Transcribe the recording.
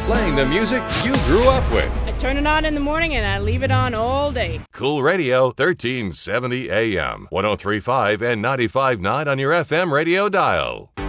Playing the music you grew up with. I turn it on in the morning and I leave it on all day. Cool Radio, 1370 AM, 103.5 and 95.9 on your FM radio dial.